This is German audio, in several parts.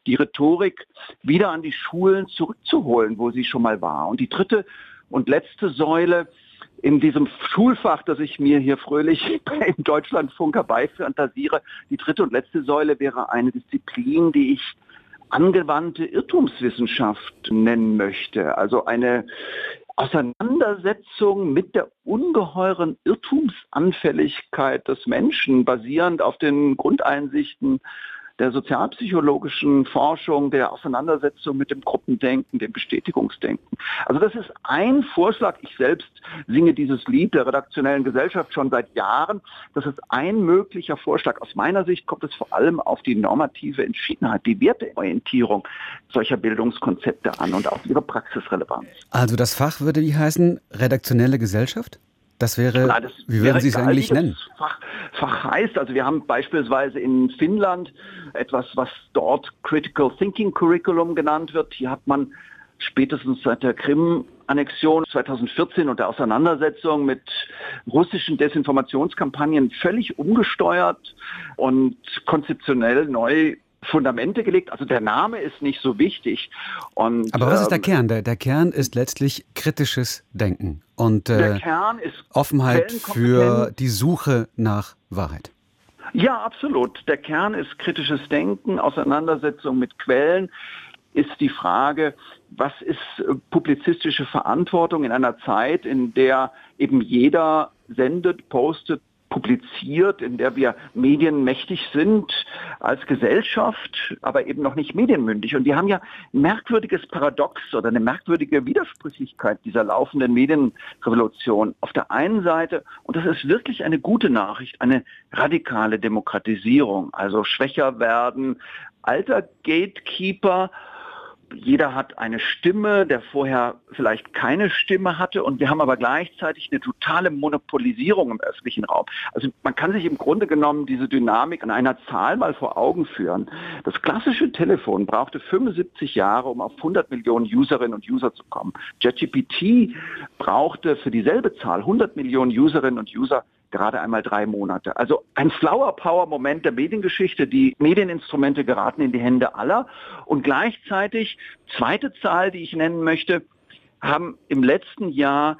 die Rhetorik wieder an die Schulen zurückzuholen, wo sie schon mal war. Und die dritte und letzte Säule in diesem Schulfach, das ich mir hier fröhlich im Deutschlandfunk herbeifantasiere, die dritte und letzte Säule wäre eine Disziplin, die ich angewandte Irrtumswissenschaft nennen möchte. Also eine Auseinandersetzung mit der ungeheuren Irrtumsanfälligkeit des Menschen, basierend auf den Grundeinsichten der sozialpsychologischen Forschung, der Auseinandersetzung mit dem Gruppendenken, dem Bestätigungsdenken. Also das ist ein Vorschlag. Ich selbst singe dieses Lied der redaktionellen Gesellschaft schon seit Jahren. Das ist ein möglicher Vorschlag. Aus meiner Sicht kommt es vor allem auf die normative Entschiedenheit, die Werteorientierung solcher Bildungskonzepte an und auf ihre Praxisrelevanz. Also das Fach würde wie heißen? Redaktionelle Gesellschaft? Das wäre, wie würden Sie es eigentlich nennen? Fach heißt, also wir haben beispielsweise in Finnland etwas, was dort Critical Thinking Curriculum genannt wird. Hier hat man spätestens seit der Krim-Annexion 2014 und der Auseinandersetzung mit russischen Desinformationskampagnen völlig umgesteuert und konzeptionell neu Fundamente gelegt. Also der Name ist nicht so wichtig. Aber was ist der Kern? Der Kern ist letztlich kritisches Denken und der Kern ist Offenheit für die Suche nach Wahrheit. Ja, absolut. Der Kern ist kritisches Denken, Auseinandersetzung mit Quellen. Ist die Frage, was ist publizistische Verantwortung in einer Zeit, in der eben jeder sendet, postet, publiziert, in der wir medienmächtig sind als Gesellschaft, aber eben noch nicht medienmündig. Und wir haben ja ein merkwürdiges Paradox oder eine merkwürdige Widersprüchlichkeit dieser laufenden Medienrevolution. Auf der einen Seite, und das ist wirklich eine gute Nachricht, eine radikale Demokratisierung, also schwächer werden, alter Gatekeeper. Jeder hat eine Stimme, der vorher vielleicht keine Stimme hatte, und wir haben aber gleichzeitig eine totale Monopolisierung im öffentlichen Raum. Also man kann sich im Grunde genommen diese Dynamik an einer Zahl mal vor Augen führen. Das klassische Telefon brauchte 75 Jahre, um auf 100 Millionen Userinnen und User zu kommen. ChatGPT brauchte für dieselbe Zahl 100 Millionen Userinnen und User gerade einmal 3 Monate. Also ein Flower-Power-Moment der Mediengeschichte. Die Medieninstrumente geraten in die Hände aller. Und gleichzeitig, zweite Zahl, die ich nennen möchte, haben im letzten Jahr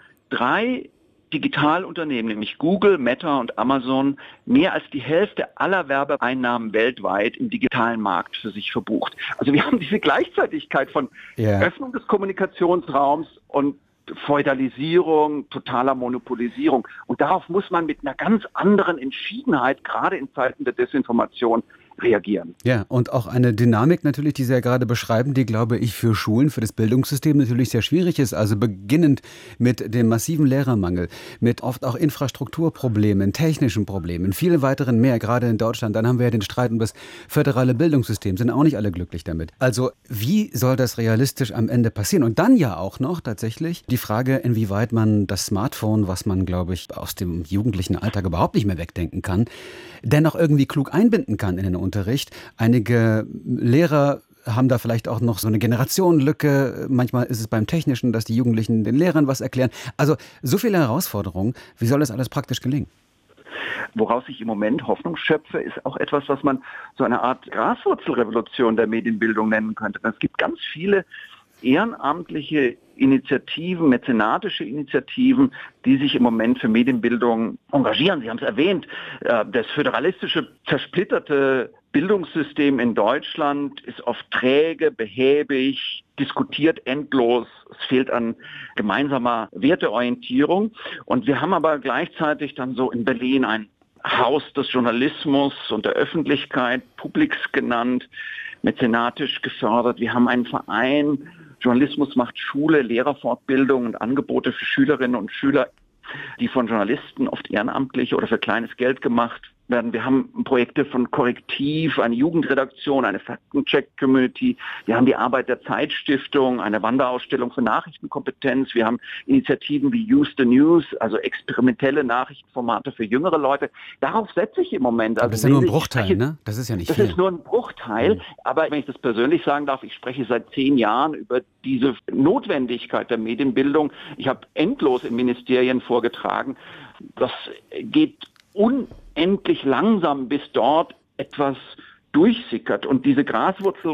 3 Digitalunternehmen, nämlich Google, Meta und Amazon, mehr als die Hälfte aller Werbeeinnahmen weltweit im digitalen Markt für sich verbucht. Also wir haben diese Gleichzeitigkeit von Öffnung des Kommunikationsraums und Feudalisierung, totaler Monopolisierung. Und darauf muss man mit einer ganz anderen Entschiedenheit, gerade in Zeiten der Desinformation, reagieren. Ja, und auch eine Dynamik natürlich, die Sie ja gerade beschreiben, die, glaube ich, für Schulen, für das Bildungssystem natürlich sehr schwierig ist. Also beginnend mit dem massiven Lehrermangel, mit oft auch Infrastrukturproblemen, technischen Problemen, vielen weiteren mehr, gerade in Deutschland. Dann haben wir ja den Streit um das föderale Bildungssystem, sind auch nicht alle glücklich damit. Also wie soll das realistisch am Ende passieren? Und dann ja auch noch tatsächlich die Frage, inwieweit man das Smartphone, was man, glaube ich, aus dem jugendlichen Alltag überhaupt nicht mehr wegdenken kann, dennoch irgendwie klug einbinden kann in den Unterricht. Einige Lehrer haben da vielleicht auch noch so eine Generationenlücke. Manchmal ist es beim Technischen, dass die Jugendlichen den Lehrern was erklären. Also so viele Herausforderungen. Wie soll das alles praktisch gelingen? Woraus ich im Moment Hoffnung schöpfe, ist auch etwas, was man so eine Art Graswurzelrevolution der Medienbildung nennen könnte. Es gibt ganz viele ehrenamtliche Initiativen, mäzenatische Initiativen, die sich im Moment für Medienbildung engagieren. Sie haben es erwähnt, das föderalistische, zersplitterte Bildungssystem in Deutschland ist oft träge, behäbig, diskutiert endlos. Es fehlt an gemeinsamer Werteorientierung. Und wir haben aber gleichzeitig dann so in Berlin ein Haus des Journalismus und der Öffentlichkeit, Publix genannt, mäzenatisch gefördert. Wir haben einen Verein, Journalismus macht Schule, Lehrerfortbildung und Angebote für Schülerinnen und Schüler, die von Journalisten oft ehrenamtlich oder für kleines Geld gemacht werden. Wir haben Projekte von Korrektiv, eine Jugendredaktion, eine Faktencheck-Community. Wir haben die Arbeit der Zeitstiftung, eine Wanderausstellung für Nachrichtenkompetenz. Wir haben Initiativen wie Use the News, also experimentelle Nachrichtenformate für jüngere Leute. Darauf setze ich im Moment. Aber das ist ja nur ein Bruchteil, ne? Das ist ja nicht viel. Das ist nur ein Bruchteil. Aber wenn ich das persönlich sagen darf, ich spreche seit 10 Jahren über diese Notwendigkeit der Medienbildung. Ich habe endlos in Ministerien vorgetragen. Das geht unendlich langsam, bis dort etwas durchsickert. Und diese Graswurzel